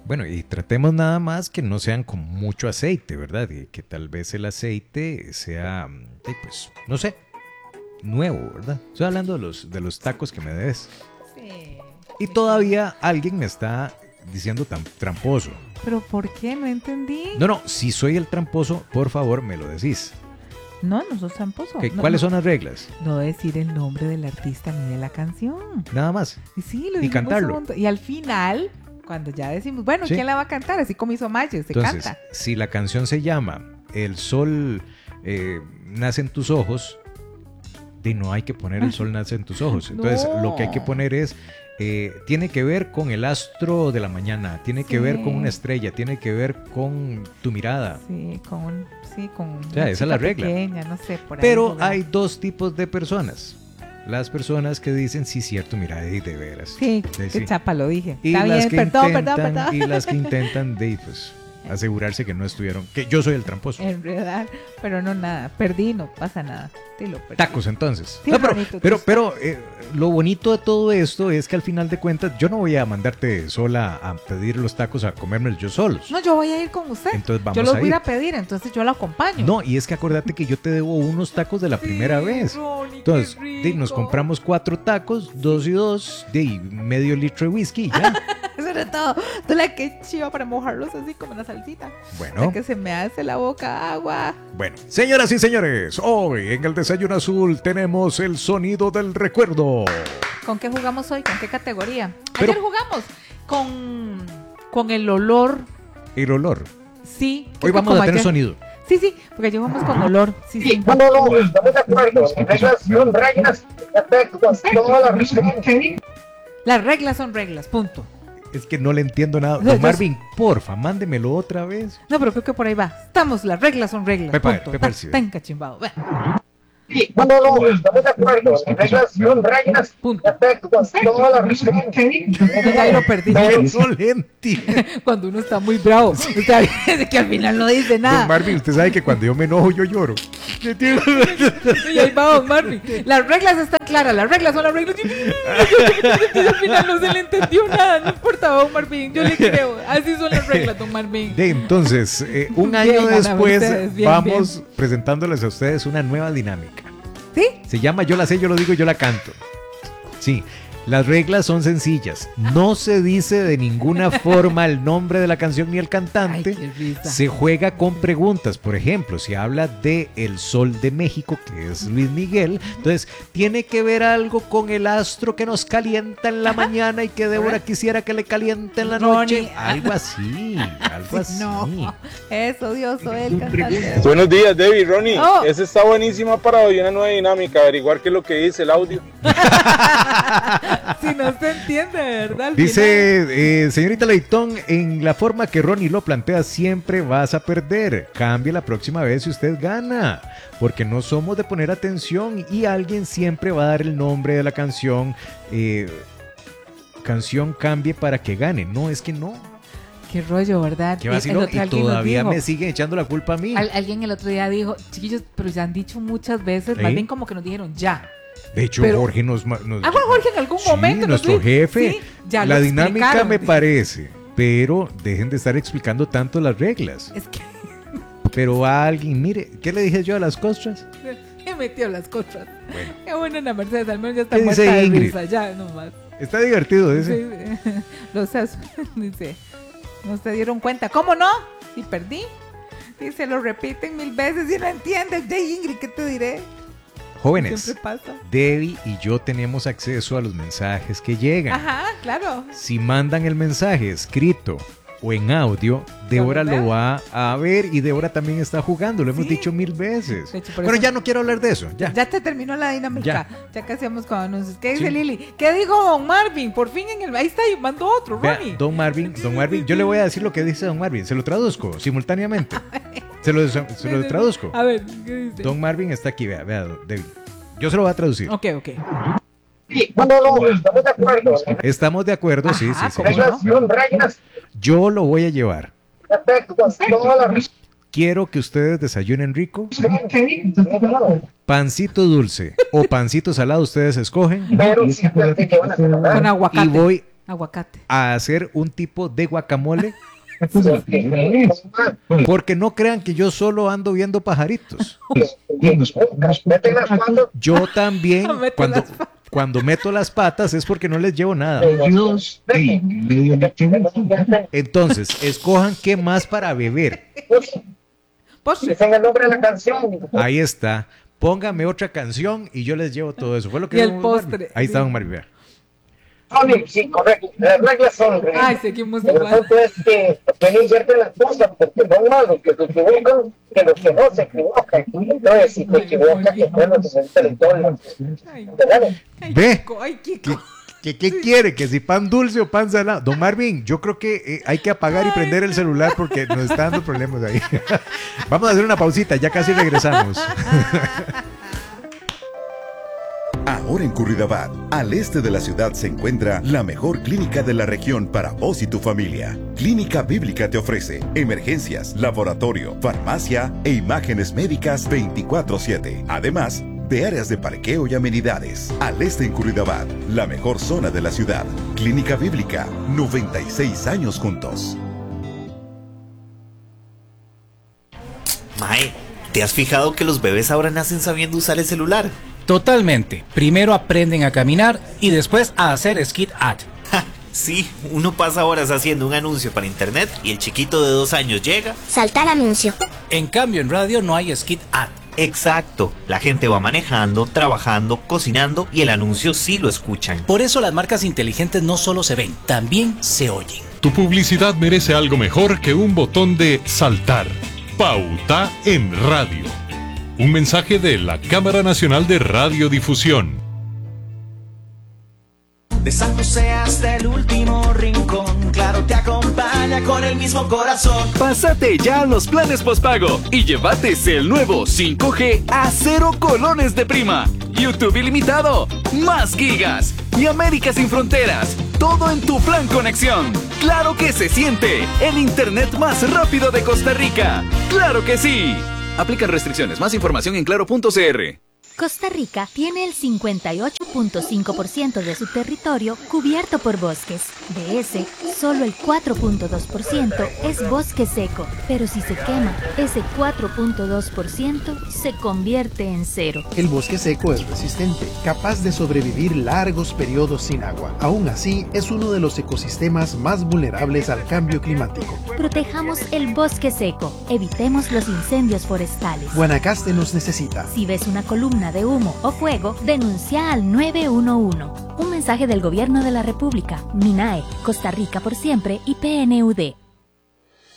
Bueno, y tratemos nada más que no sean con mucho aceite, ¿verdad? Y que tal vez el aceite sea, pues, no sé, nuevo, ¿verdad? Estoy hablando de los tacos que me debes. Sí. Y todavía alguien me está diciendo tan tramposo. ¿Pero por qué? No entendí. No, si soy el tramposo, por favor, me lo decís. No sos tramposo. Okay, No, ¿cuáles son las reglas? No decir el nombre del artista ni de la canción. Nada más. Y sí, lo Y cantarlo. Y al final, cuando ya decimos, bueno, Sí. ¿quién la va a cantar? Así como hizo Mayo, se Entonces, canta. si la canción se llama El sol nace en tus ojos, no hay que poner El sol nace en tus ojos. Entonces, No. lo que hay que poner es, tiene que ver con el astro de la mañana, tiene que Sí. ver con una estrella, tiene que ver con tu mirada. Sí, con O sea, esa es la regla. pequeña, no sé, por ahí. Pero jugar. hay dos tipos de personas. Las personas que dicen, sí, cierto, mira, de veras. Sí, Sí. qué chapa lo dije. Y Está las bien, que perdón. Y las que intentan pues, asegurarse que no estuvieron, que yo soy el tramposo. Enredar, pero no nada. Perdí, no pasa nada. Sí, lo perdí. Tacos, entonces. Sí, No, bonito, pero lo bonito de todo esto es que al final de cuentas yo no voy a mandarte sola a pedir los tacos a comérmelos yo solos. No, yo voy a ir con usted. Entonces vamos yo los a voy ir. a pedir, entonces yo lo acompaño. No, y es que acordate que yo te debo unos tacos de la primera vez. Ronnie, Entonces, qué nos rico. compramos 4 tacos, 2 y 2, medio litro de whisky, ya. Eso era todo. Tú la que chiva para mojarlos así como en la salsita. Bueno. La que se me hace la boca agua. Bueno, señoras y señores, hoy en el Desayuno Azul tenemos el sonido del recuerdo. ¿Con qué jugamos hoy? ¿Con qué categoría? Pero- Ayer jugamos con el olor. El olor. Sí. Hoy vamos como a tener ayer. sonido. Sí, sí, porque ayer jugamos con olor. Sí, sí. No, estamos de acuerdo. Reglas son reglas. Efectos, todas las reglas. Las reglas son reglas, punto. Es que no le entiendo nada. Yo- Don yo- Marvin, porfa, mándemelo otra vez. No, pero creo que por ahí va. Estamos, las reglas son reglas. Pepa, punto. Pepa, Está- sí. está encachimbado. Va. No, estamos de acuerdo. Reglas son reglas. Punto. Efectos, todas las reglas. Ya ahí lo perdí. Solenti. Cuando uno está muy bravo. Está bien, que al final no dice Don nada. Marvin, usted sabe que cuando yo me enojo yo lloro. Y ahí va Don Marvin. Las reglas están claras, las reglas son las reglas. Y al final no se le entendió nada. No importa, Don Marvin, yo le creo. Así son las reglas, Don Marvin. Entonces, un Bien, año Ana, después ustedes, bien, vamos presentándoles a ustedes una nueva dinámica. ¿Sí? Se llama Yo la sé, yo lo digo, yo la canto. Sí, las reglas son sencillas. No se dice de ninguna forma el nombre de la canción ni el cantante. Ay, qué risa. Se juega con preguntas. Por ejemplo, si habla de El Sol de México, que es Luis Miguel, entonces tiene que ver algo con el astro que nos calienta en la mañana y que Débora quisiera que le caliente en la noche. Ronnie. Algo así, algo así. No, es odioso el cantante. Buenos días, Debbie, Ronnie. Oh. Esa está buenísima para hoy, una nueva dinámica, averiguar qué es lo que dice el audio. Si no se entiende, ¿verdad? Al final. Dice, señorita Leitón, en la forma que Ronnie lo plantea siempre vas a perder. Cambie la próxima vez si usted gana. Porque no somos de poner atención y alguien siempre va a dar el nombre de la canción. Canción cambie para que gane. No, es que no. Qué rollo, ¿verdad? Qué vacilón. El otro Y alguien nos todavía dijo- me siguen echando la culpa a mí. Alguien el otro día dijo, chiquillos, pero ya han dicho muchas veces, ¿Sí? más bien como que nos dijeron ya. De hecho, pero- Jorge nos... Ah, bueno, Jorge en algún Sí, momento nos nuestro dijo, jefe. sí, ya la lo dinámica explicaron. me parece. Pero dejen de estar explicando tanto las reglas. Es que Pero a alguien, mire, ¿qué le dije yo a las costras? me metió las cosas. Bueno. Qué bueno, Ana Mercedes, al menos ya está ¿Qué muerta dice de Ingrid? risa, ya nomás. Está divertido ese. Sí, los dice, no se dieron cuenta. ¿Cómo no? Si perdí. Dice, lo repiten 1000 veces y no entiendes. De Ingrid, ¿qué te diré? Jóvenes, Siempre pasa. Debbie y yo tenemos acceso a los mensajes que llegan. Ajá, claro. Si mandan el mensaje escrito o en audio, Débora Cuando lo va a ver y Débora también está jugando. Lo hemos Sí. dicho 1000 veces. De hecho, por Bueno, eso- ya no quiero hablar de eso. Ya. Ya te terminó la dinámica. Ya casi hacemos con anuncios. ¿Qué dice Sí. Lili? ¿Qué dijo Don Marvin? Por fin en el... Ahí está, y mandó otro, Vea, Ronnie. Don Marvin, yo le voy a decir lo que dice Don Marvin. Se lo traduzco simultáneamente. Se lo traduzco. A ver, ¿qué dice? Don Marvin está aquí, vea, Debbie. Yo se lo voy a traducir. Ok. No, estamos de acuerdo. Estamos de acuerdo, sí, Ajá, sí, sí. ¿cómo no? Reglas son reglas. Yo lo voy a llevar. Efectos, todas las reglas. Quiero que ustedes desayunen rico. Pancito dulce o pancito salado, ustedes escogen. Pero siempre te van a Con hacer aguacate. Y voy Aguacate. a hacer un tipo de guacamole? Porque no crean que yo solo ando viendo pajaritos. Meten las patas. Yo también, Mete cuando, las patas. cuando meto las patas es porque no les llevo nada. Entonces, escojan qué más para beber. Postre. Dicen el nombre de la canción. Ahí está. Póngame otra canción y yo les llevo todo eso. Fue lo que Y el dijo don Marvin. postre. Ahí está don Marvin, vea. Sí, correcto. Las reglas son. Ay, seguimos El igual. punto es que no invierten las cosas, porque son más los que se equivocan que los que no se equivocan. Entonces, si te equivocas, que bueno, te sientes el tono. Ay, Ve. Kiko, ay, Kiko. ¿Qué quiere? ¿Que si pan dulce o pan salado? Don Marvin, yo creo que hay que apagar y prender el celular porque nos está dando problemas ahí. Vamos a hacer una pausita, ya casi regresamos. Ahora en Curridabat, al este de la ciudad, se encuentra la mejor clínica de la región para vos y tu familia. Clínica Bíblica te ofrece emergencias, laboratorio, farmacia e imágenes médicas 24/7. Además, de áreas de parqueo y amenidades. Al este en Curridabat, la mejor zona de la ciudad. Clínica Bíblica, 96 años juntos. Mae, ¿te has fijado que los bebés ahora nacen sabiendo usar el celular? Totalmente. Primero aprenden a caminar y después a hacer skid ad. Ja, sí, uno pasa horas haciendo un anuncio para internet y el chiquito de 2 años llega. Saltar anuncio. En cambio, en radio no hay skid ad. Exacto, la gente va manejando, trabajando, cocinando y el anuncio sí lo escuchan. Por eso las marcas inteligentes no solo se ven, también se oyen. Tu publicidad merece algo mejor que un botón de saltar. Pauta en radio. Un mensaje de la Cámara Nacional de Radiodifusión. De San José hasta el último rincón, Claro te acompaña con el mismo corazón. Pásate ya a los planes postpago y llévate el nuevo 5G a 0 colones de prima. YouTube ilimitado, más gigas y América sin fronteras. Todo en tu plan conexión. ¡Claro que se siente! El internet más rápido de Costa Rica. ¡Claro que sí! Aplican restricciones. Más información en claro.cr. Costa Rica tiene el 58.5% de su territorio cubierto por bosques. De ese, solo el 4.2% es bosque seco. Pero si se quema, ese 4.2% se convierte en cero. El bosque seco es resistente, capaz de sobrevivir largos periodos sin agua. Aún así, es uno de los ecosistemas más vulnerables al cambio climático. Protejamos el bosque seco. Evitemos los incendios forestales. Guanacaste nos necesita. Si ves una columna de humo o fuego, denuncia al 911. Un mensaje del Gobierno de la República, MINAE, Costa Rica por siempre y PNUD.